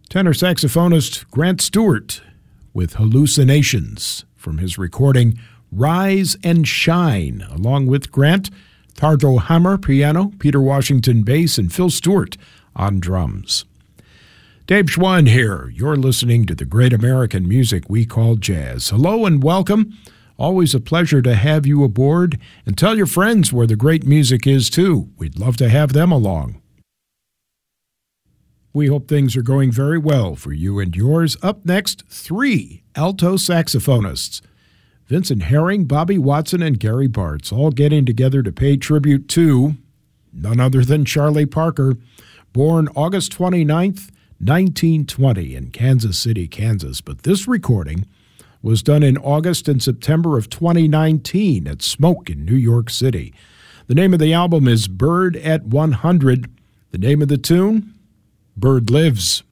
Tenor saxophonist Grant Stewart with Hallucinations from his recording Rise and Shine. Along with Grant, Tardo Hammer, piano, Peter Washington, bass, and Phil Stewart on drums. Dave Schwann here. You're listening to the great American music we call jazz. Hello and welcome. Always a pleasure to have you aboard, and tell your friends where the great music is too. We'd love to have them along. We hope things are going very well for you and yours. Up next, 3 alto saxophonists. Vincent Herring, Bobby Watson, and Gary Bartz all getting together to pay tribute to none other than Charlie Parker, born August 29th, 1920 in Kansas City, Kansas. But this recording was done in August and September of 2019 at Smoke in New York City. The name of the album is Bird at 100. The name of the tune, Bird Lives.